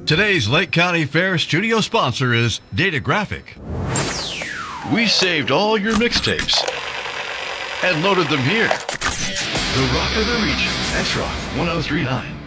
Today's Lake County Fair studio sponsor is Data Graphic. We saved all your mixtapes and loaded them here. The Rock of the Region, X-Rock 1039.